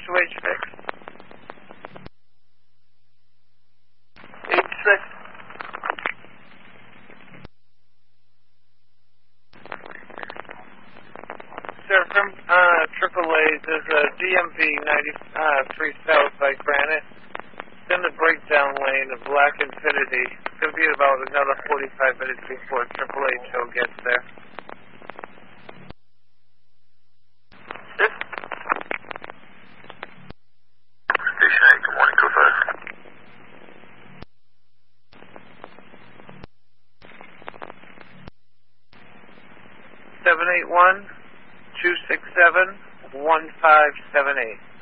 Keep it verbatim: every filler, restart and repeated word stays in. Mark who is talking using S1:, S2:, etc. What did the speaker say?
S1: two H fixed. eight six. Sir, from uh, triple A, there's a D M V ninety-three South by Granite. It's in the breakdown lane of Black Infinity. It's going to be about another forty-five minutes before triple A tow gets there.
S2: Station eight, good morning, go five.
S1: seven eight one, two six seven, one five seven eight.